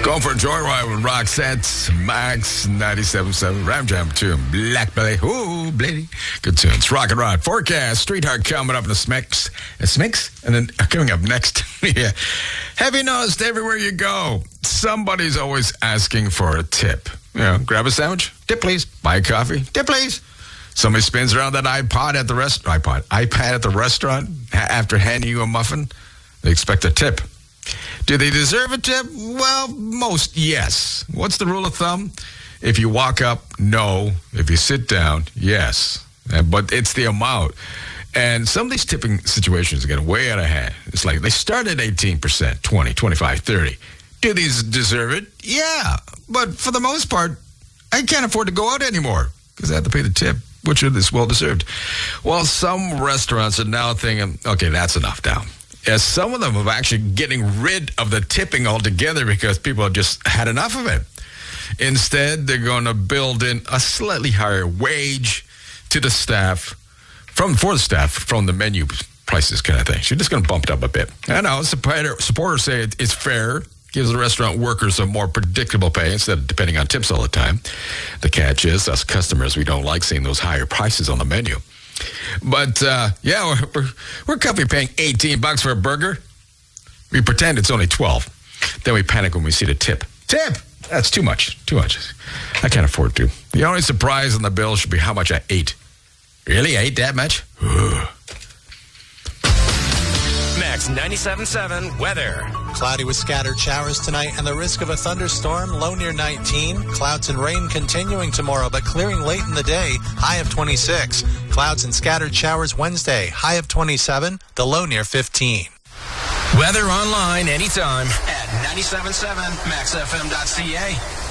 Going for a joyride with Roxette, Max 97.7, Ram Jam 2, Blackberry. Ooh, Blady. Good tunes. Rock and Rod. Forecast, Streetheart coming up in the Smix. And then coming up next. Yeah. Have you noticed everywhere you go, somebody's always asking for a tip? You know, grab a sandwich, tip please. Buy a coffee, tip please. Somebody spins around that iPad at the restaurant after handing you a muffin. They expect a tip. Do they deserve a tip? Well, most, yes. What's the rule of thumb? If you walk up, no. If you sit down, yes. But it's the amount. And some of these tipping situations get way out of hand. It's like they start at 18%, 20, 25, 30. Do these deserve it? Yeah. But for the most part, I can't afford to go out anymore because I have to pay the tip, which is well-deserved. Well, some restaurants are now thinking, okay, that's enough now. As some of them are actually getting rid of the tipping altogether because people have just had enough of it. Instead, they're going to build in a slightly higher wage to the staff, from the menu prices kind of thing. So you're just going to bump it up a bit. I know, supporters say it's fair, gives the restaurant workers a more predictable pay instead of depending on tips all the time. The catch is, us customers, we don't like seeing those higher prices on the menu. But, yeah, we're comfy paying $18 for a burger. We pretend it's only $12. Then we panic when we see the tip. Tip! That's too much. I can't afford to. The only surprise on the bill should be how much I ate. Really? I ate that much? Max 97.7 weather. Cloudy with scattered showers tonight and the risk of a thunderstorm, low near 19. Clouds and rain continuing tomorrow, but clearing late in the day, high of 26. Clouds and scattered showers Wednesday, high of 27, the low near 15. Weather online anytime at 97.7maxfm.ca.